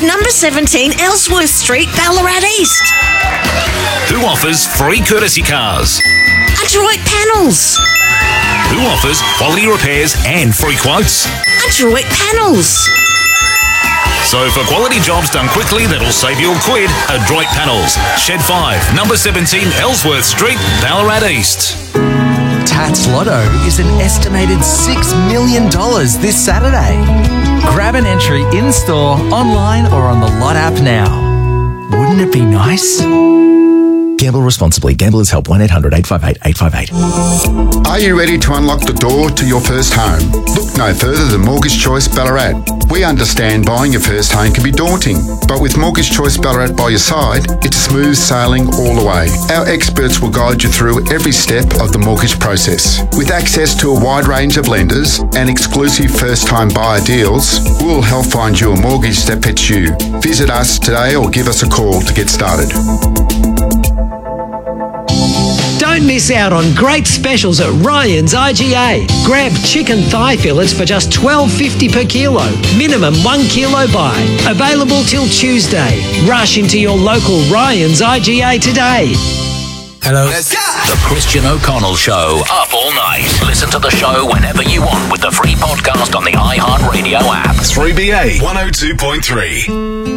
number 17 Ellsworth Street, Ballarat East. Who offers free courtesy cars? Adroit Panels. Who offers quality repairs and free quotes? Adroit Panels. So for quality jobs done quickly that'll save you a quid, Adroit Panels. Shed 5, number 17 Ellsworth Street, Ballarat East. Tats Lotto is an estimated $6 million this Saturday. Grab an entry in-store, online or on the Lot app now. Wouldn't it be nice? Gamble responsibly. Gamblers Help 1-800-858-858. Are you ready to unlock the door to your first home? Look no further than Mortgage Choice Ballarat. We understand buying your first home can be daunting, but with Mortgage Choice Ballarat by your side, it's smooth sailing all the way. Our experts will guide you through every step of the mortgage process. With access to a wide range of lenders and exclusive first-time buyer deals, we'll help find you a mortgage that fits you. Visit us today or give us a call to get started. Don't miss out on great specials at Ryan's IGA. Grab chicken thigh fillets for just $12.50 per kilo. Minimum 1 kilo buy. Available till Tuesday. Rush into your local Ryan's IGA today. Hello. The Christian O'Connell Show, up all night. Listen to the show whenever you want with the free podcast on the iHeartRadio app. 3BA 102.3.